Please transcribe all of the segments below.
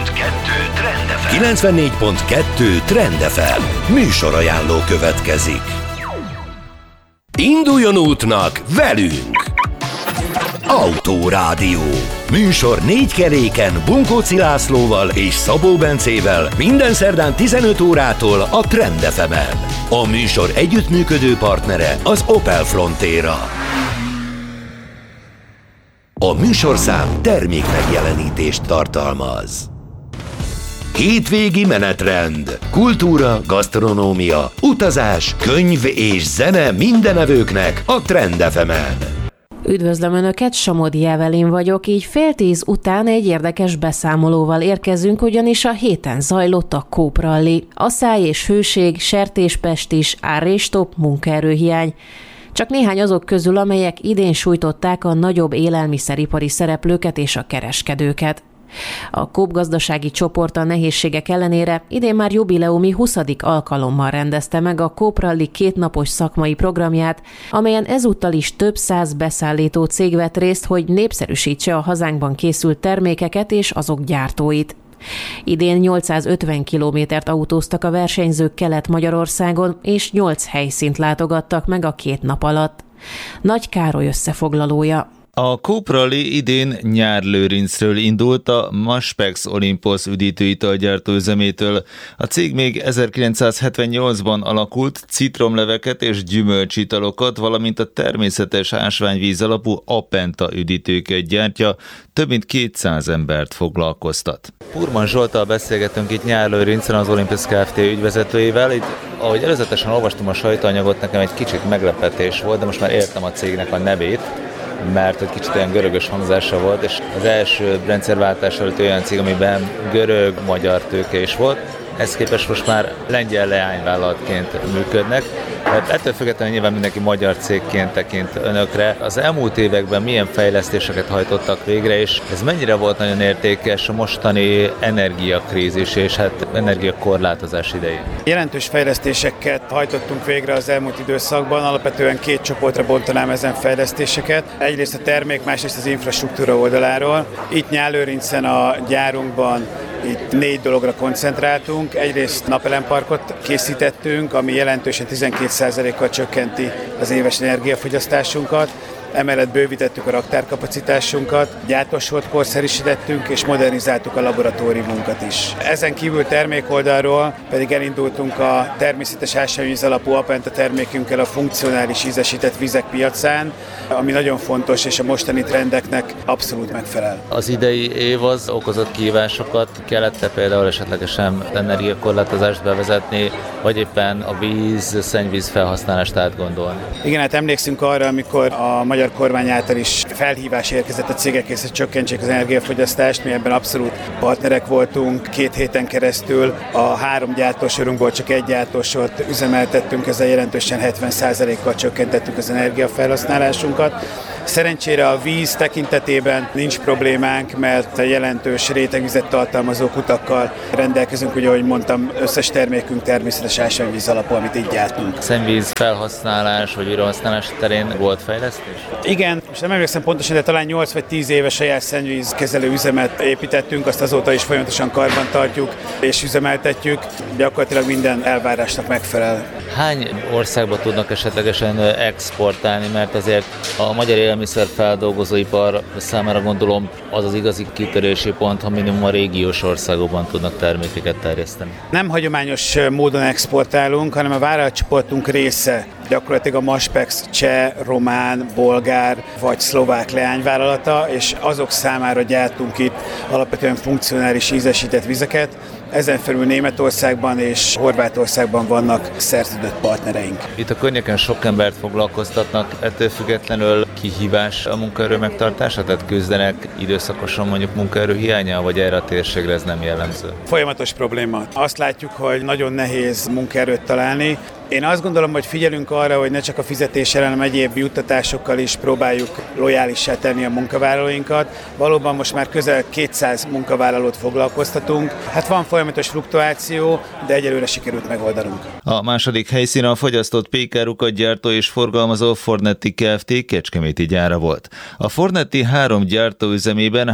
Trend FM. 94.2 Trend FM. Műsorajánló következik. Induljon útnak velünk! Autorádió. Műsor 4 keréken Bunkóci Lászlóval és Szabó Bencével minden szerdán 15 órától a Trend FM-en. A műsor együttműködő partnere az Opel Frontera. A műsorszám termékmegjelenítést tartalmaz. Hétvégi menetrend, kultúra, gasztronómia, utazás, könyv és zene mindenevőknek a Trend FM-en. Üdvözlöm Önöket, Somodi Evelin vagyok, így 9:30 után egy érdekes beszámolóval érkezünk, ugyanis a héten zajlott a Coop Rally. Asszály és hőség, sertéspestis, árrés-top, munkaerőhiány. Csak néhány azok közül, amelyek idén sújtották a nagyobb élelmiszeripari szereplőket és a kereskedőket. A Coop gazdasági csoport a nehézségek ellenére idén már jubileumi 20. alkalommal rendezte meg a Coop Rally 2 napos szakmai programját, amelyen ezúttal is több száz beszállító cég vett részt, hogy népszerűsítse a hazánkban készült termékeket és azok gyártóit. Idén 850 kilométert autóztak a versenyzők Kelet-Magyarországon, és 8 helyszínt látogattak meg a 2 nap alatt. Nagy Károly összefoglalója. A Coop Rally idén Nyárlőrincről indult, a Maspex Olympus üdítőitalgyártó üzemétől. A cég még 1978-ban alakult, citromleveket és gyümölcsitalokat, valamint a természetes ásványvíz alapú Apenta üdítőket gyártja, több mint 200 embert foglalkoztat. Purman Zsolttal beszélgetünk itt Nyárlőrincen, az Olympus Kft. Ügyvezetőjével. Itt, ahogy előzetesen olvastam a sajtóanyagot, nekem egy kicsit meglepetés volt, de most már értem a cégnek a nevét, mert egy kicsit olyan görögös hangzása volt, és az első rendszerváltás előtt olyan cég, amiben görög-magyar tőke is volt, ehhez képest most már lengyel leányvállalatként működnek. Hát ettől függetlenül nyilván mindenki magyar cégként tekint önökre. Az elmúlt években milyen fejlesztéseket hajtottak végre, és ez mennyire volt nagyon értékes a mostani energiakrízis és energiakorlátozás idején? Jelentős fejlesztéseket hajtottunk végre az elmúlt időszakban, alapvetően 2 csoportra bontanám ezen fejlesztéseket. Egyrészt a termék, másrészt az infrastruktúra oldaláról. Itt Nyárlőrincen a gyárunkban itt 4 dologra koncentráltunk. Egyrészt napelemparkot készítettünk, ami jelentősen 12%-kal csökkenti az éves energiafogyasztásunkat. Emellett bővítettük a raktárkapacitásunkat, gyártósort korszerűsítettünk és modernizáltuk a laboratóriumunkat is. Ezen kívül termékoldalról pedig elindultunk a természetes ásványvíz alapú Apenta termékünkkel a funkcionális ízesített vizek piacán, ami nagyon fontos és a mostani trendeknek abszolút megfelel. Az idei év az okozott kihívásokat, kellett-e például esetlegesen energiakorlátozást bevezetni, vagy éppen a szennyvíz felhasználást átgondolni? Igen, hát emlékszünk arra, amikor a magyar kormány által is felhívás érkezett a cégekhez, hogy csökkentsék az energiafogyasztást. Mi ebben abszolút partnerek voltunk. 2 héten keresztül a 3 gyártósorunkból csak 1 gyártósort üzemeltettünk, ezzel jelentősen 70%-kal csökkentettük az energiafelhasználásunkat. Szerencsére a víz tekintetében nincs problémánk, mert jelentős rétegvizet tartalmazó kutakkal rendelkezünk, ugye, ahogy mondtam, összes termékünk természetes ásványvíz alapú, amit így gyártunk. Szennyvíz felhasználás vagy újrahasználás terén volt fejlesztés? Igen, most nem emlékszem pontosan, de talán 8 vagy 10 éve saját szennyvízkezelő üzemet építettünk, azt azóta is folyamatosan karban tartjuk és üzemeltetjük. Gyakorlatilag minden elvárásnak megfelel. Hány országba tudnak esetlegesen exportálni, mert azért a magyar élelmiszerfeldolgozóipar számára gondolom az igazi kitörési pont, ha minimum a régiós országokban tudnak termékeket terjeszteni. Nem hagyományos módon exportálunk, hanem a vállalatcsoportunk része gyakorlatilag a Maspex cseh, román, bolgár vagy szlovák leányvállalata, és azok számára gyártunk itt alapvetően funkcionális ízesített vizeket. Ezen felül Németországban és Horvátországban vannak szerződött partnereink. Itt a környéken sok embert foglalkoztatnak, ettől függetlenül kihívás a munkaerő megtartása? Tehát küzdenek időszakosan mondjuk munkaerő hiányával, vagy erre a térségre ez nem jellemző? Folyamatos probléma. Azt látjuk, hogy nagyon nehéz munkaerőt találni. Én azt gondolom, hogy figyelünk arra, hogy ne csak a fizetéssel, hanem egyéb juttatásokkal is próbáljuk lojálissá tenni a munkavállalóinkat. Valóban most már közel 200 munkavállalót foglalkoztatunk. Hát van folyamatos fluktuáció, de egyelőre sikerült megoldanunk. A második helyszín a fogyasztott pékárukat gyártó és forgalmazó Fornetti Kft. Kecskeméti gyára volt. A Fornetti 3 gyártóüzemében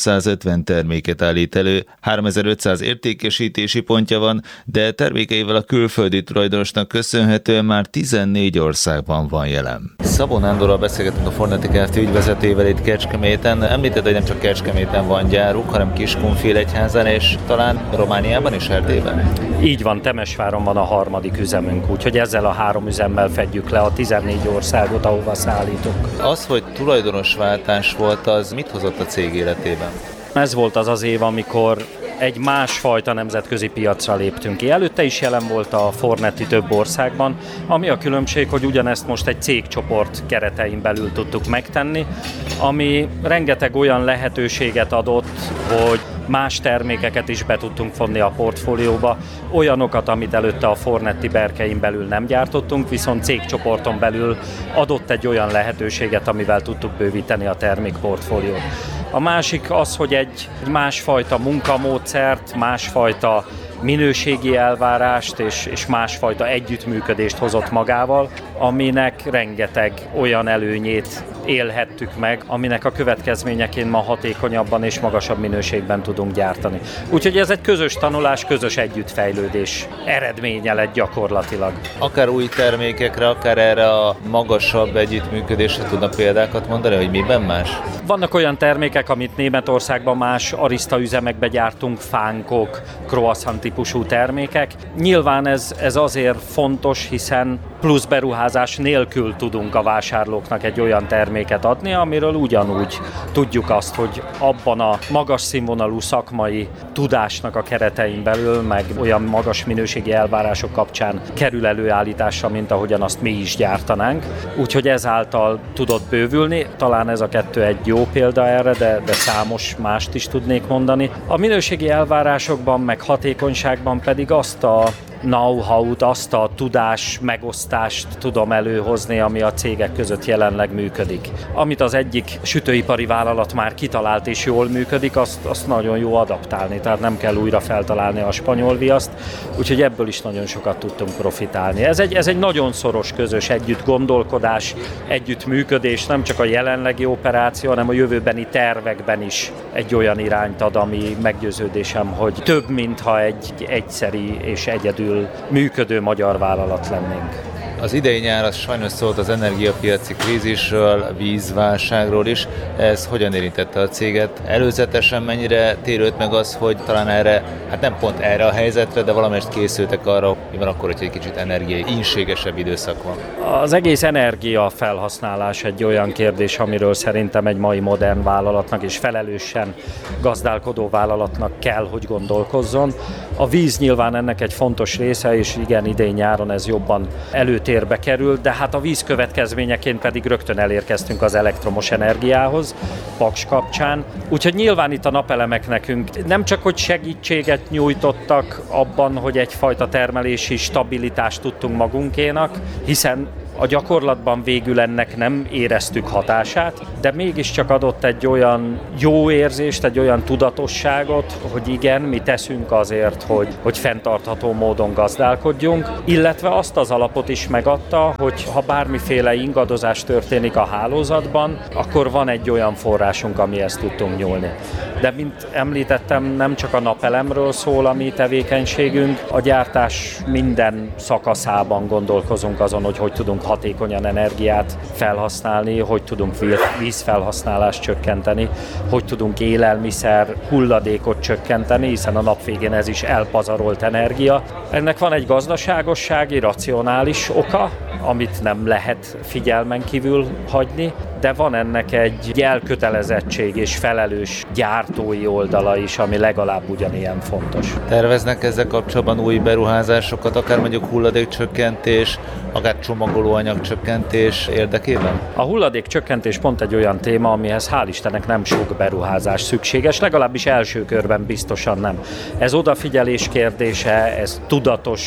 350 terméket állít elő, 3500 értékesítési pontja van, de termékeivel a külföldi tulajdonosnak köszönhetően már 14 országban van jelen. Szabó Nándorral beszélgetünk, a Fornetti Kft. Ügyvezetőjével itt Kecskeméten. Említed, hogy nem csak Kecskeméten van gyáruk, hanem Kiskunfélegyházán és talán Romániában és Erdélyben? Így van, Temesváron van a harmadik üzemünk, úgyhogy ezzel a 3 üzemmel fedjük le a 14 országot, ahova szállítunk. Az, hogy tulajdonosváltás volt, az mit hozott a cég életében? Ez volt az év, amikor egy másfajta nemzetközi piacra léptünk ki. Előtte is jelen volt a Fornetti több országban, ami a különbség, hogy ugyanezt most egy cégcsoport keretein belül tudtuk megtenni, ami rengeteg olyan lehetőséget adott, hogy más termékeket is be tudtunk vonni a portfólióba, olyanokat, amit előtte a Fornetti berkein belül nem gyártottunk, viszont cégcsoporton belül adott egy olyan lehetőséget, amivel tudtuk bővíteni a termékportfóliót. A másik az, hogy egy másfajta munkamódszert, másfajta minőségi elvárást és másfajta együttműködést hozott magával, aminek rengeteg olyan előnyét élhettük meg, aminek a következményeként ma hatékonyabban és magasabb minőségben tudunk gyártani. Úgyhogy ez egy közös tanulás, közös együttfejlődés eredménye lett gyakorlatilag. Akár új termékekre, akár erre a magasabb együttműködésre tudna példákat mondani, hogy miben más? Vannak olyan termékek, amit Németországban más arista üzemekbe gyártunk, fánkok, croissant típusú termékek. Nyilván ez azért fontos, hiszen plusz beruházás nélkül tudunk a vásárlóknak egy olyan terméket adni, amiről ugyanúgy tudjuk azt, hogy abban a magas színvonalú szakmai tudásnak a keretein belül, meg olyan magas minőségi elvárások kapcsán kerül előállításra, mint ahogyan azt mi is gyártanánk. Úgyhogy ezáltal tudott bővülni. Talán ez a 2 egy jó példa erre, de számos mást is tudnék mondani. A minőségi elvárásokban, meg hatékonyságban pedig azt a know-how-t, azt a tudás megosztást tudom előhozni, ami a cégek között jelenleg működik. Amit az egyik sütőipari vállalat már kitalált és jól működik, azt nagyon jó adaptálni, tehát nem kell újra feltalálni a spanyol viaszt, úgyhogy ebből is nagyon sokat tudtunk profitálni. Ez egy nagyon szoros közös együttgondolkodás, együttműködés, nem csak a jelenlegi operáció, hanem a jövőbeni tervekben is egy olyan irányt ad, ami meggyőződésem, hogy több, mintha egy egyszeri és egyedül működő magyar vállalat lennénk. Az idei nyár az sajnos szólt az energiapiaci krízisről, vízválságról is. Ez hogyan érintette a céget? Előzetesen mennyire térült meg az, hogy talán erre, hát nem pont erre a helyzetre, de valamelyest készültek arra, mi van akkor, hogy egy kicsit energiai ínségesebb időszak van? Az egész energiafelhasználás egy olyan kérdés, amiről szerintem egy mai modern vállalatnak és felelősen gazdálkodó vállalatnak kell, hogy gondolkozzon. A víz nyilván ennek egy fontos része, és igen, idén nyáron ez jobban előtérbe kerül, de hát a víz következményeként pedig rögtön elérkeztünk az elektromos energiához, Paks kapcsán. Úgyhogy nyilván itt a napelemek nekünk nem csak, hogy segítséget nyújtottak abban, hogy egyfajta termelési stabilitást tudtunk magunkénak, hiszen a gyakorlatban végül ennek nem éreztük hatását, de mégiscsak adott egy olyan jó érzést, egy olyan tudatosságot, hogy igen, mi teszünk azért, hogy fenntartható módon gazdálkodjunk, illetve azt az alapot is megadta, hogy ha bármiféle ingadozás történik a hálózatban, akkor van egy olyan forrásunk, amihez tudtunk nyúlni. De mint említettem, nem csak a napelemről szól a mi tevékenységünk, a gyártás minden szakaszában gondolkozunk azon, hogy tudunk hatékonyan energiát felhasználni, hogy tudunk vízfelhasználást csökkenteni, hogy tudunk élelmiszer hulladékot csökkenteni, hiszen a nap végén ez is elpazarolt energia. Ennek van egy gazdaságossági, racionális oka, amit nem lehet figyelmen kívül hagyni, de van ennek egy elkötelezettség és felelős gyártói oldala is, ami legalább ugyanilyen fontos. Terveznek ezzel kapcsolatban új beruházásokat, akár mondjuk hulladékcsökkentés, akár csomagolóanyag-csökkentés érdekében? A hulladékcsökkentés pont egy olyan téma, amihez hál' Istennek nem sok beruházás szükséges, legalábbis első körben biztosan nem. Ez odafigyelés kérdése, ez tudatos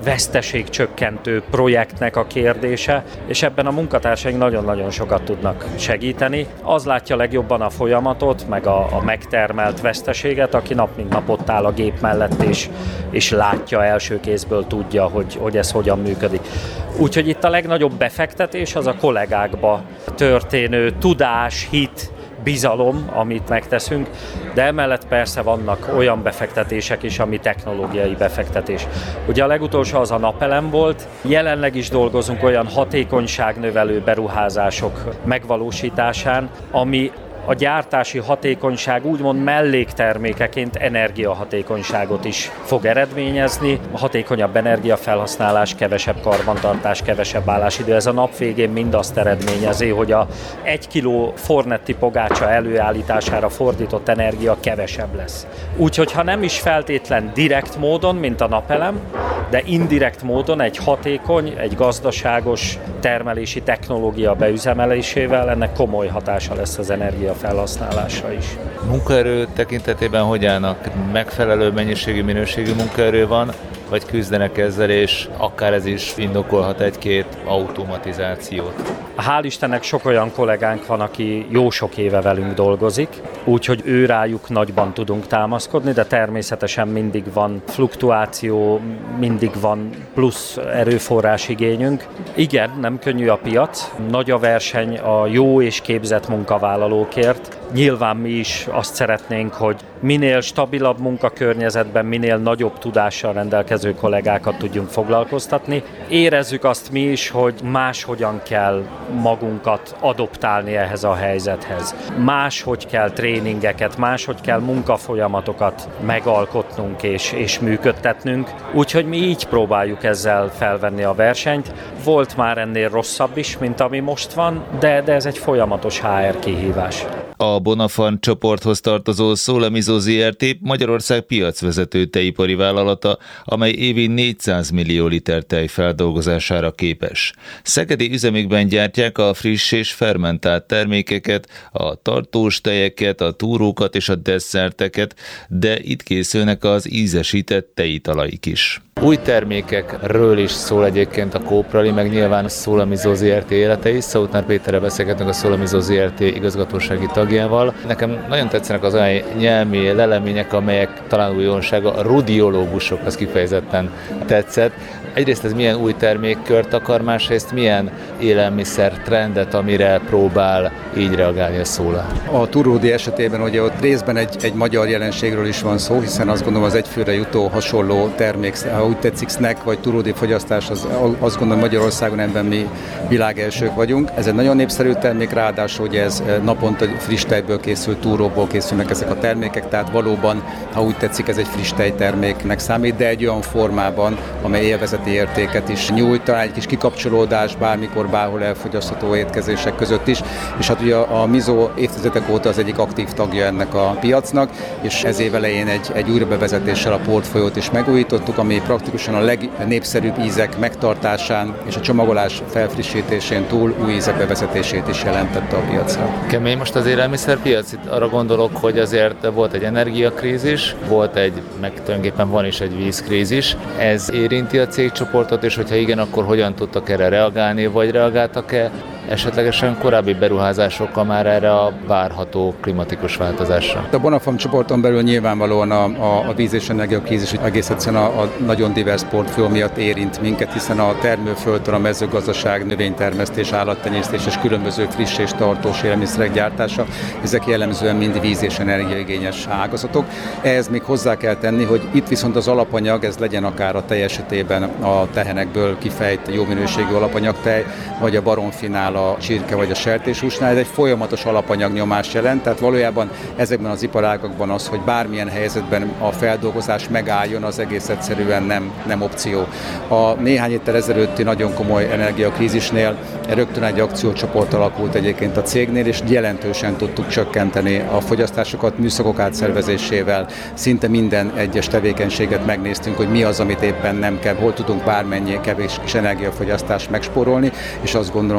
veszteségcsökkentő projektnek a kérdése, és ebben a munkatársaink nagyon-nagyon sokat tudnak segíteni. Az látja legjobban a folyamatot, meg a megtermelt veszteséget, aki nap mint nap ott áll a gép mellett, és látja, első kézből tudja, hogy ez hogyan működik. Úgyhogy itt a legnagyobb befektetés az a kollégákba történő tudás, hit, bizalom, amit megteszünk, de emellett persze vannak olyan befektetések is, ami technológiai befektetés. Ugye a legutolsó az a napelem volt, jelenleg is dolgozunk olyan hatékonyságnövelő beruházások megvalósításán, ami a gyártási hatékonyság úgymond melléktermékeként energiahatékonyságot is fog eredményezni. A hatékonyabb energiafelhasználás, kevesebb karbantartás, kevesebb állásidő. Ez a nap végén mind azt eredményezi, hogy a 1 kiló Fornetti pogácsa előállítására fordított energia kevesebb lesz. Úgyhogy ha nem is feltétlen direkt módon, mint a napelem, de indirekt módon egy hatékony, egy gazdaságos termelési technológia beüzemelésével ennek komoly hatása lesz az energiafelhasználásra is. Munkaerő tekintetében hogy állnak? Megfelelő mennyiségű, minőségű munkaerő van, vagy küzdenek ezzel, és akár ez is indokolhat egy-két automatizációt? Hál' Istennek sok olyan kollégánk van, aki jó sok éve velünk dolgozik, úgyhogy ő rájuk nagyban tudunk támaszkodni, de természetesen mindig van fluktuáció, mindig van plusz erőforrás igényünk. Igen, nem könnyű a piac, nagy a verseny a jó és képzett munkavállalókért. Nyilván mi is azt szeretnénk, hogy minél stabilabb munkakörnyezetben, minél nagyobb tudással rendelkező kollégákat tudjunk foglalkoztatni. Érezzük azt mi is, hogy máshogyan kell magunkat adoptálni ehhez a helyzethez. Máshogy kell tréningeket, máshogy kell munkafolyamatokat megalkotnunk és működtetnünk. Úgyhogy mi így próbáljuk ezzel felvenni a versenyt. Volt már ennél rosszabb is, mint ami most van, de ez egy folyamatos HR kihívás. A Bonafarm csoporthoz tartozó Sólamizó Zrt. Magyarország piacvezető tejipari vállalata, amely évi 400 millió liter tej feldolgozására képes. Szegedi üzemükben gyártják a friss és fermentált termékeket, a tartós tejeket, a túrókat és a desszerteket, de itt készülnek az ízesített tejitalaik is. Új termékekről is szól egyébként a Coop Rally, meg nyilván a Sólamizó Zrt. Élete is. Szautnár Péterrel beszélgetünk, a Sólamizó Zrt. Igazgatósági tagjával. Nekem nagyon tetszenek az olyan nyelmi lelemények, amelyek talán újdonsága, a rudiológusok, az kifejezetten tetszett. Egyrészt ez milyen új termékkört akar, másrészt milyen élelmiszer trendet, amire próbál így reagálni a Szóla. A túródi esetében ugye ott részben egy magyar jelenségről is van szó, hiszen azt gondolom az egyfőre jutó hasonló termék, ha úgy tetszik, snack vagy túródi fogyasztás, azt gondolom Magyarországon ebben mi világelsők vagyunk. Ez egy nagyon népszerű termék, ráadásul ugye ez naponta friss tejből készült, túróból készülnek ezek a termékek, tehát valóban, ha úgy tetszik, ez egy friss tejterméknek számít, de egy olyan formában, amely élvezeti értéket is nyújt, talán egy kis kikapcsolódás bármikor, bárhol elfogyasztható étkezések között is, és hát ugye a Mizo évtizedek óta az egyik aktív tagja ennek a piacnak, és ez év elején egy újrabevezetéssel a portfóliót is megújítottuk, ami praktikusan a legnépszerűbb ízek megtartásán és a csomagolás felfrissítésén túl új ízek bevezetését is jelentette a piacra. Kemény most az élelmiszerpiac, itt arra gondolok, hogy azért volt egy energiakrízis, meg tulajdonképpen van is egy vízkrízis. Ez érinti a cégcsoportot, és hogyha igen, akkor hogyan tudtak erre reagálni, vagy reagáltak-e esetlegesen korábbi beruházásokkal már erre a várható klimatikus változásra? A Bonafarm csoporton belül nyilvánvalóan a víz- és energiakrízis egész egyszerűen a nagyon divers portfólió miatt érint minket, hiszen a termőföldtől a mezőgazdaság, növénytermesztés, állattenyésztés és különböző friss és tartós élelmiszerek gyártása, ezek jellemzően mind víz- és energiaigényes ágazatok. Ehhez még hozzá kell tenni, hogy itt viszont az alapanyag, ez legyen akár a tej esetében a tehenekből kifejt jó minőségű alapanyagtej, vagy a baromfinál, a csirke vagy a sertéshúsnál, ez egy folyamatos alapanyagnyomás jelent, tehát valójában ezekben az iparágakban az, hogy bármilyen helyzetben a feldolgozás megálljon, az egész egyszerűen nem opció. A néhány héttel ezelőtti nagyon komoly energiakrízisnél rögtön egy akciócsoport alakult egyébként a cégnél, és jelentősen tudtuk csökkenteni a fogyasztásokat műszakok átszervezésével. Szinte minden egyes tevékenységet megnéztünk, hogy mi az, amit éppen nem kell, hol tudunk bármennyi kevés kis energiafogyasztást megspórolni, és azt gondolom, hogy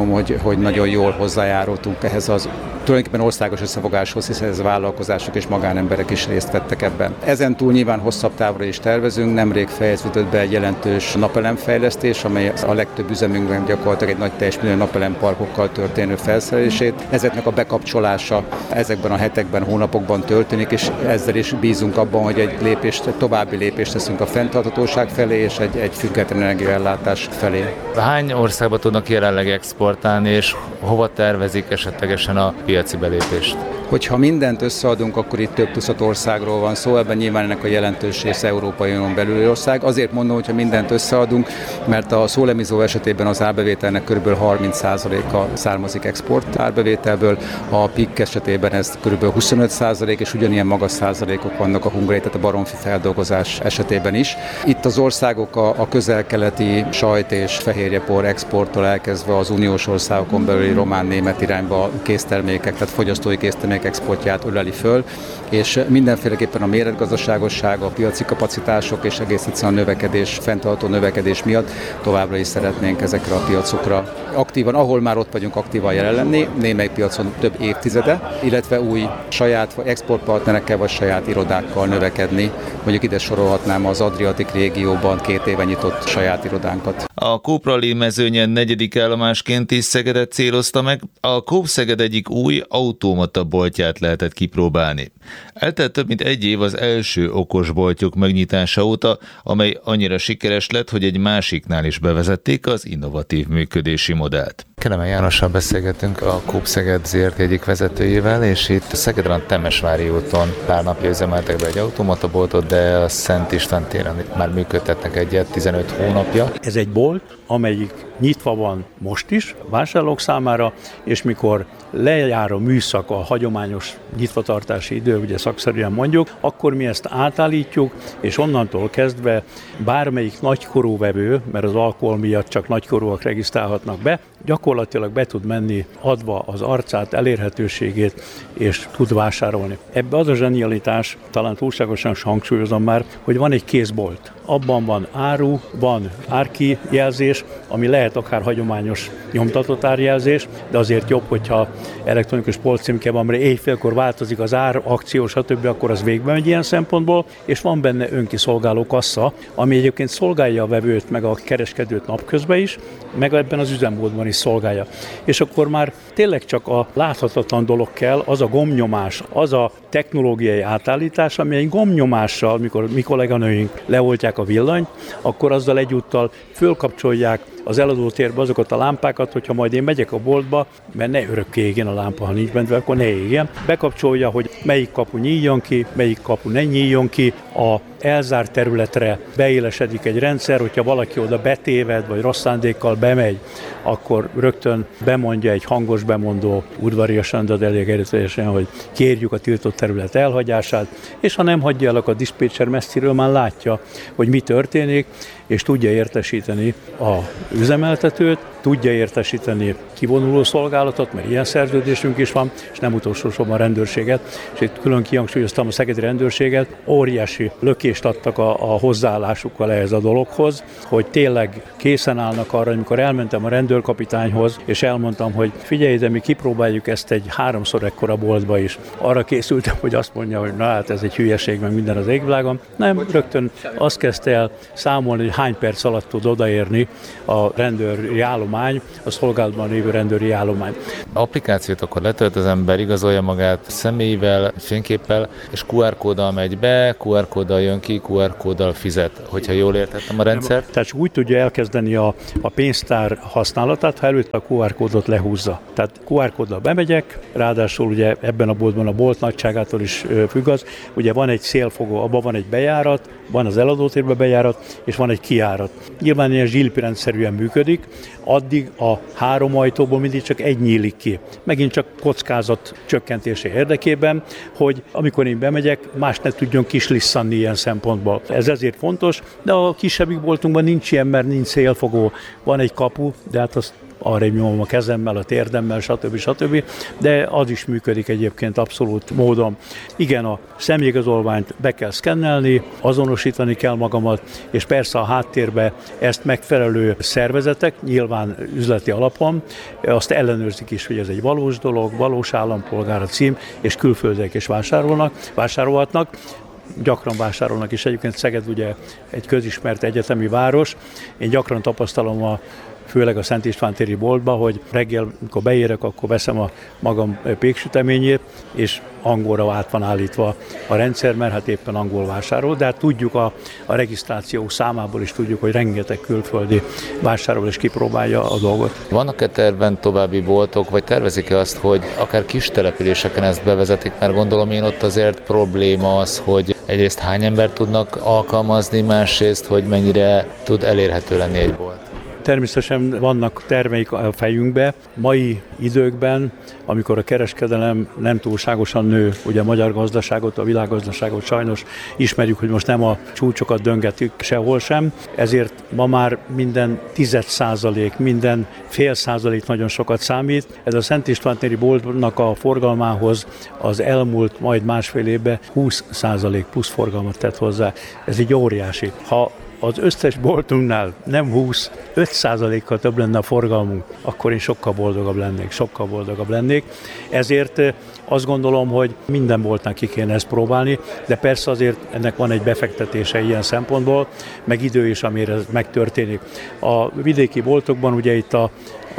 hogy nagyon jól hozzájárultunk ehhez az tulajdonképpen országos összefogáshoz, hiszen ez a vállalkozások és magánemberek is részt vettek ebben. Ezen túl nyilván hosszabb távra is tervezünk, nemrég fejeződött be egy jelentős napelemfejlesztés, amely a legtöbb üzemünkben gyakorlatilag egy nagy teljesítményű napelemparkokkal történő felszerelését. Ezeknek a bekapcsolása ezekben a hetekben, hónapokban történik, és ezzel is bízunk abban, hogy egy további lépést teszünk a fenntarthatóság felé és egy független energiaellátás felé. Hány országba tudnak jelenleg exportálni, és hova tervezik esetlegesen a piaci belépést? Hogyha mindent összeadunk, akkor itt több tucat országról van szó, ebben nyilván ennek a jelentős része Európai Unión belüli ország. Azért mondom, hogyha mindent összeadunk, mert a szólemizó esetében az árbevételnek kb. 30%-a származik export árbevételből, a PIK esetében ez kb. 25%, és ugyanilyen magas százalékok vannak a hungari, tehát a baromfi feldolgozás esetében is. Itt az országok a közel-keleti sajt és fehérjepor exporttól elkezdve az uniós országokon belüli román-német irányba késztermékek, tehát fogyasztói késztermékek exportját öleli föl, és mindenféleképpen a méretgazdaságosság, a piaci kapacitások és egész egyszerűen a növekedés, fenntartó növekedés miatt továbbra is szeretnénk ezekre a piacokra aktívan, ahol már ott vagyunk, aktívan jelen lenni, némely piacon több évtizede, illetve új saját vagy exportpartnerekkel vagy saját irodákkal növekedni. Mondjuk ide sorolhatnám az Adriatic régióban 2 éve nyitott saját irodánkat. A Coop Rally mezőnyen 4. állomásként is Szegedet célozta meg, a Coop Szeged egyik új automata boltját lehetett kipróbálni. Eltelt több mint 1 év az első okosboltjuk megnyitása óta, amely annyira sikeres lett, hogy egy másiknál is bevezették az innovatív működési modellt. Kelemen Jánossal beszélgetünk, a Coop Szeged Zrt. Egyik vezetőjével, és itt Szegedben Temesvári úton pár napja üzemeltek be egy automataboltot, de a Szent István téren már működtetnek egyet 15 hónapja. Ez egy bolt, amelyik nyitva van most is vásárlók számára, és mikor lejár a műszak, a hagyományos nyitvatartási idő, ugye szakszerűen mondjuk, akkor mi ezt átállítjuk, és onnantól kezdve bármelyik nagykorú vevő, mert az alkohol miatt csak nagykorúak regisztrálhatnak be, gyakorlatilag be tud menni adva az arcát, elérhetőségét, és tud vásárolni. Ebbe az a zsenialitás, talán túlságosan hangsúlyozom már, hogy van egy kézbolt. Abban van áru, van árkijelzés, ami lehet akár hagyományos nyomtatott árjelzés, de azért jobb, hogyha elektronikus polccímke van, mert éjfélkor változik az ár, akció, stb., akkor az végbe megy ilyen szempontból, és van benne önkiszolgáló kassa, ami egyébként szolgálja a vevőt, meg a kereskedőt napközben is, meg ebben az üzemmódban is szolgálja. És akkor már tényleg csak a láthatatlan dolog kell, az a gombnyomás, az a technológiai átállítás, ami egy gombnyomással, mikor mi kolléganőink leoltják a villanyt, akkor azzal egyúttal fölkapcsolják az eladótérbe azokat a lámpákat, hogyha majd én megyek a boltba, mert ne örökké égjen a lámpa, ha nincs bent, akkor ne égjen. Bekapcsolja, hogy melyik kapu nyíljon ki, melyik kapu ne nyíljon ki, a elzárt területre beélesedik egy rendszer, hogyha valaki oda betéved, vagy rossz szándékkal bemegy, akkor rögtön bemondja egy hangos bemondó, udvariasan, de elég erőteljesen, hogy kérjük a tiltott terület elhagyását, és ha nem hagyja el, akkor a diszpécser messziről már látja, hogy mi történik, és tudja értesíteni a üzemeltetőt, tudja értesíteni kivonuló szolgálatot, mert ilyen szerződésünk is van, és nem utolsó sorban a rendőrséget, és itt külön kihangsúlyoztam a szegedi rendőrséget, óriási lökést adtak a hozzáállásukkal ehhez a dologhoz, hogy tényleg készen állnak arra, amikor elmentem a rendőrkapitányhoz, és elmondtam, hogy figyelj, de mi kipróbáljuk ezt egy 3-szor ekkora boltba is. Arra készültem, hogy azt mondja, hogy na hát ez egy hülyeség, meg minden az égvilágon. Nem, rögtön azt kezdte el számolni, hogy hány perc alatt tud odaérni a rendőri állomány, a szolgálatban lévő rendőri állomány. Applikációt akkor letölt az ember, igazolja magát személyével, fényképpel, és QR kóddal megy be, QR kóddal jön ki, QR kóddal fizet, hogyha jól értettem a rendszert. Tehát úgy tudja elkezdeni a pénztár használatát, ha előtt a QR kódot lehúzza. Tehát QR kóddal bemegyek, ráadásul ugye ebben a boltban a bolt nagyságától is függ az, ugye van egy szélfogó, abban van egy bejárat, van az eladótérbe bejárat, és van egy kijárat. Nyilván ilyen zsilipirendszerűen működik, addig a 3 ajtóból mindig csak egy nyílik ki. Megint csak kockázat csökkentése érdekében, hogy amikor én bemegyek, más ne tudjon kislisszanni ilyen szempontból. Ez ezért fontos, de a kisebbik boltunkban nincs ilyen, mert nincs szélfogó. Van egy kapu, de hát azt arra nyomom a kezemmel, a térdemmel, stb. De az is működik egyébként abszolút módon. Igen, a személyigazolványt be kell szkennelni, azonosítani kell magamat, és persze a háttérbe ezt megfelelő szervezetek, nyilván üzleti alapon, azt ellenőrzik is, hogy ez egy valós dolog, valós állampolgár a cím, és külföldiek is vásárolhatnak. Gyakran vásárolnak is, egyébként Szeged ugye egy közismert egyetemi város. Én gyakran tapasztalom főleg a Szent István téri boltba, hogy reggel, amikor beérek, akkor veszem a magam péksüteményét, és angolra át van állítva a rendszer, mert hát éppen angol vásárol, de hát tudjuk a regisztráció számából is tudjuk, hogy rengeteg külföldi vásárol és kipróbálja a dolgot. Vannak-e tervben további boltok, vagy tervezik-e azt, hogy akár kis településeken ezt bevezetik, mert gondolom én ott azért probléma az, hogy egyrészt hány embert tudnak alkalmazni, másrészt, hogy mennyire tud elérhető lenni egy bolt. Természetesen vannak terveik a fejünkbe. Mai időkben, amikor a kereskedelem nem túlságosan nő, ugye a magyar gazdaságot, a világgazdaságot sajnos ismerjük, hogy most nem a csúcsokat döngetjük sehol sem, ezért ma már minden 10%, minden fél százalék nagyon sokat számít. Ez a Szent István téri boltnak a forgalmához az elmúlt majd másfél évben 20% plusz forgalmat tett hozzá. Ez így óriási. Ha az összes boltunknál nem 5%-kal több lenne a forgalmunk, akkor én sokkal boldogabb lennék. Ezért azt gondolom, hogy minden boltnak ki kéne ezt próbálni, de persze azért ennek van egy befektetése ilyen szempontból, meg idő is, amire ez megtörténik. A vidéki boltokban, ugye itt a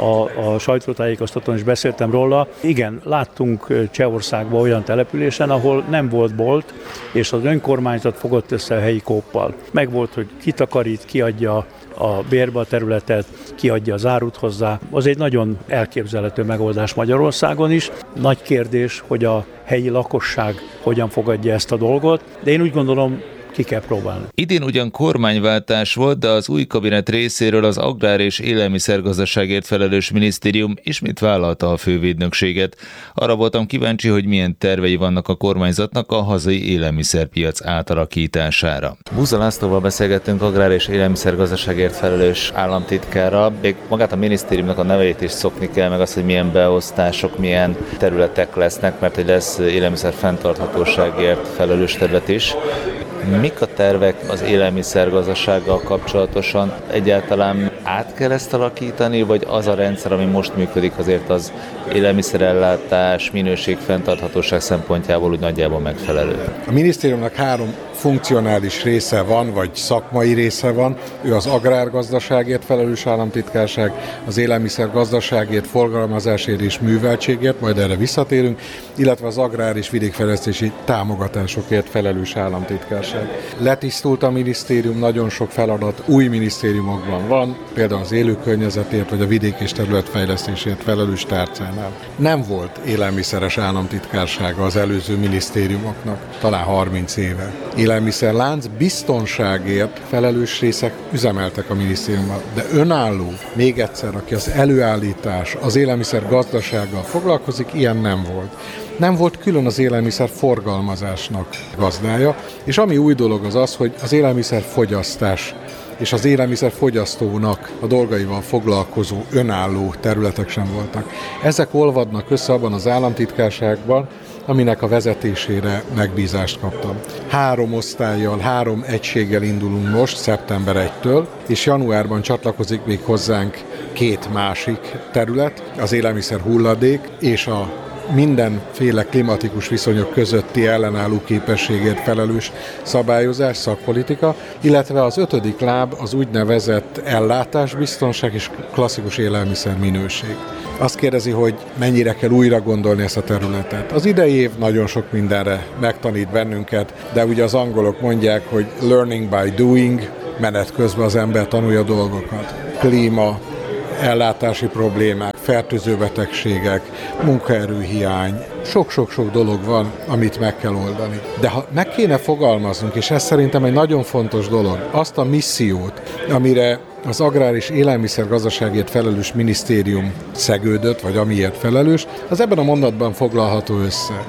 sajtótájékoztatón is beszéltem róla. Igen, láttunk Csehországban olyan településen, ahol nem volt bolt, és az önkormányzat fogott össze a helyi kóppal. Megvolt, hogy kitakarít, kiadja a bérbe a területet, kiadja az árut hozzá. Az egy nagyon elképzelhető megoldás Magyarországon is. Nagy kérdés, hogy a helyi lakosság hogyan fogadja ezt a dolgot, de én úgy gondolom, ki kell próbálni. Idén ugyan kormányváltás volt, de az új kabinet részéről az Agrár- és Élelmiszergazdaságért felelős minisztérium ismét vállalta a fővédnökséget. Arra voltam kíváncsi, hogy milyen tervei vannak a kormányzatnak a hazai élelmiszerpiac átalakítására. Búza Lászlóval beszélgettünk, Agrár- és Élelmiszergazdaságért felelős államtitkárral. Még magát a minisztériumnak a nevét is szokni kell, meg azt, hogy milyen beosztások, milyen területek lesznek, mert hogy lesz élelmiszer fenntarthatóságért felelős terület is. Mik a tervek az élelmiszergazdasággal kapcsolatosan? Egyáltalán át kell ezt alakítani, vagy az a rendszer, ami most működik, azért az élelmiszerellátás, minőség, fenntarthatóság szempontjából úgy nagyjából megfelelő? A minisztériumnak 3 funkcionális része van, vagy szakmai része van. Ő az agrárgazdaságért felelős államtitkárság, az élelmiszergazdaságért, forgalmazásért és műveltségért, majd erre visszatérünk, illetve az agrár- és vidékfejlesztési támogatásokért felelős államtitkárság. Letisztult a minisztérium, nagyon sok feladat új minisztériumokban van, például az élőkörnyezetért vagy a vidék- és területfejlesztésért felelős tárcánál. Nem volt élelmiszeres államtitkársága az előző minisztériumoknak, talán 30 éve. Élelmiszerlánc biztonságért felelős részek üzemeltek a minisztériumban, de önálló, még egyszer, aki az előállítás, az élelmiszer gazdasággal foglalkozik, ilyen nem volt. Nem volt külön az élelmiszer forgalmazásnak gazdája, és ami új dolog az az, hogy az élelmiszer fogyasztás és az élelmiszer fogyasztónak a dolgaival foglalkozó önálló területek sem voltak. Ezek olvadnak össze abban az államtitkárságban, aminek a vezetésére megbízást kaptam. 3 osztállyal, 3 egységgel indulunk most, szeptember 1-től, és januárban csatlakozik még hozzánk 2 másik terület, az élelmiszer hulladék és a mindenféle klimatikus viszonyok közötti ellenálló képességért felelős szabályozás, szakpolitika, illetve az 5. láb az úgynevezett ellátásbiztonság és klasszikus élelmiszer minőség. Azt kérdezi, hogy mennyire kell újra gondolni ezt a területet. Az idei év nagyon sok mindenre megtanít bennünket, de ugye az angolok mondják, hogy learning by doing, menet közben az ember tanulja dolgokat. Klíma, ellátási problémák, fertőző betegségek, munkaerőhiány, sok-sok-sok dolog van, amit meg kell oldani. De ha meg kéne fogalmaznunk, és ez szerintem egy nagyon fontos dolog, azt a missziót, amire az Agrár- és Élelmiszergazdaságért felelős minisztérium szegődött, vagy amiért felelős, az ebben a mondatban foglalható össze.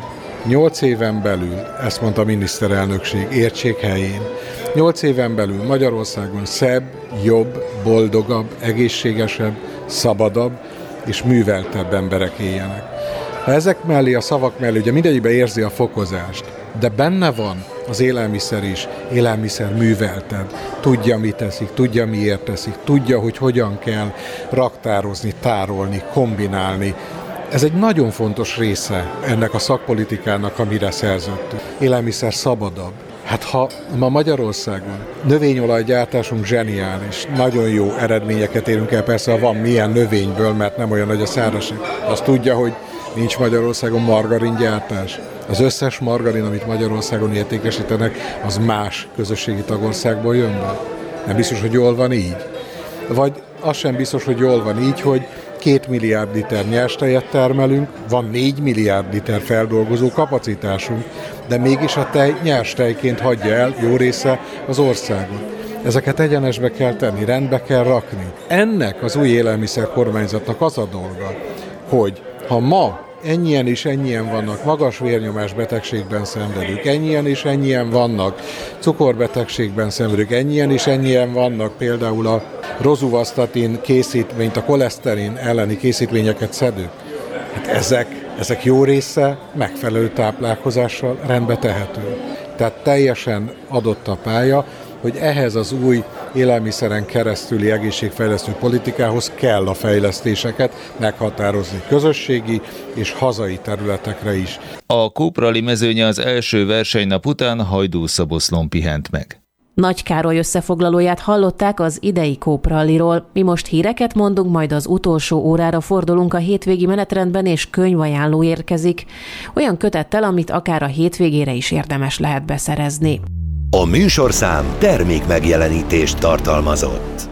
8 éven belül, ezt mondta a miniszterelnökség, értsék helyén, 8 éven belül Magyarországon szebb, jobb, boldogabb, egészségesebb, szabadabb és műveltebb emberek éljenek. Ha ezek mellé, a szavak mellé, ugye mindegyikben érzi a fokozást, de benne van az élelmiszer is, élelmiszer művelted, tudja, mit teszik, tudja, miért teszik, tudja, hogy hogyan kell raktározni, tárolni, kombinálni. Ez egy nagyon fontos része ennek a szakpolitikának, amire szerződtünk. Élelmiszer szabadabb. Hát ha ma Magyarországon növényolajgyártásunk zseniális, nagyon jó eredményeket érünk el, persze ha van milyen növényből, mert nem olyan nagy a szárazság. Azt tudja, hogy nincs Magyarországon margaringyártás. Az összes margarin, amit Magyarországon értékesítenek, az más közösségi tagországból jön be. Nem biztos, hogy jól van így. Vagy az sem biztos, hogy jól van így, hogy 2 milliárd liter nyerstejet termelünk, van 4 milliárd liter feldolgozó kapacitásunk, de mégis a tej nyerstejként hagyja el jó része az országot. Ezeket egyenesbe kell tenni, rendbe kell rakni. Ennek az új élelmiszer kormányzatnak az a dolga, hogy ha ma ennyien és ennyien vannak magas vérnyomás betegségben szenvedők, ennyien és ennyien vannak cukorbetegségben szenvedők, ennyien és ennyien vannak például a rozuvastatin készítményt, a koleszterin elleni készítményeket szedők. Hát ezek jó része megfelelő táplálkozással rendbe tehető. Tehát teljesen adott a pálya, hogy ehhez az új élelmiszeren keresztüli egészségfejlesztő politikához kell a fejlesztéseket meghatározni közösségi és hazai területekre is. A Kóprali mezőnye az első versenynap után Hajdúszoboszlón pihent meg. Nagy Károly összefoglalóját hallották az idei Kópralliról. Mi most híreket mondunk, majd az utolsó órára fordulunk a hétvégi menetrendben, és könyvajánló érkezik. Olyan kötettel, amit akár a hétvégére is érdemes lehet beszerezni. A műsorszám termékmegjelenítést tartalmazott.